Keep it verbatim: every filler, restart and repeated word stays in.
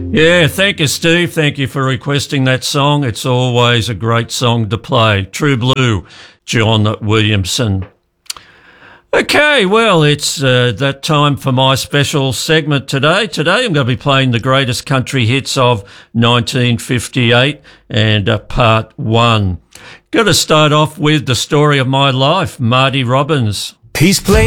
Yeah, thank you, Steve. Thank you for requesting that song. It's always a great song to play. True Blue, John Williamson. Okay, well, it's uh, that time for my special segment today. Today I'm going to be playing the greatest country hits of nineteen fifty-eight and uh, part one. Got to start off with the story of my life, Marty Robbins. He's playing